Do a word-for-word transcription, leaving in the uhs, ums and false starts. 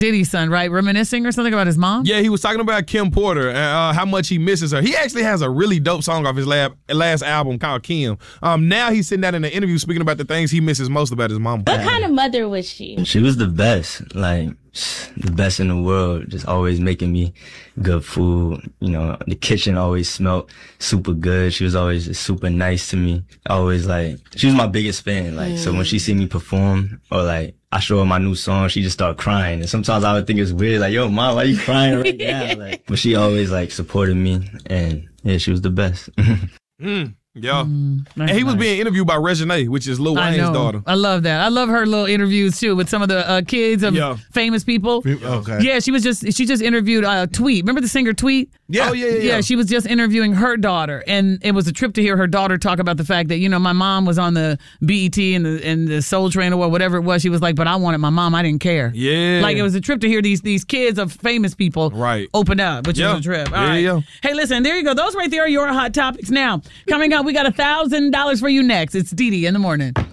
Diddy's son, right? Reminiscing or something about his mom? Yeah, he was talking about Kim Porter and uh, how much he misses her. He actually has a really dope song off his lab, last album called Kim. Um, now he's sitting down in an interview speaking about the things he misses most about his mama. What kind of mother was she? She was the best, like the best in the world, just always making me good food. You know, the kitchen always smelled super good. She was always just super nice to me. Always like, she was my biggest fan. Like, mm. so when she see me perform or like, I show her my new song, she just start crying. And sometimes I would think it's weird, like, yo, mom, why are you crying right now? Like, but she always like supported me, and yeah, she was the best. mm. Yeah. Mm, and he was nice. being interviewed by Reginae, which is Lil Wayne's daughter. I love that. I love her little interviews, too, with some of the uh, kids of yeah. famous people. Okay. Yeah, she was just she just interviewed uh, Tweet. Remember the singer Tweet? Yeah. Oh, yeah, yeah, yeah. Yeah, she was just interviewing her daughter. And it was a trip to hear her daughter talk about the fact that, you know, my mom was on the B E T and the, and the Soul Train or whatever it was. She was like, but I wanted my mom. I didn't care. Yeah. Like, it was a trip to hear these these kids of famous people right. open up, which yeah. was a trip. All yeah, right. yeah. Hey, listen, there you go. Those right there are your hot topics. Now, coming up, we got a thousand dollars for you next. It's Dee Dee in the morning.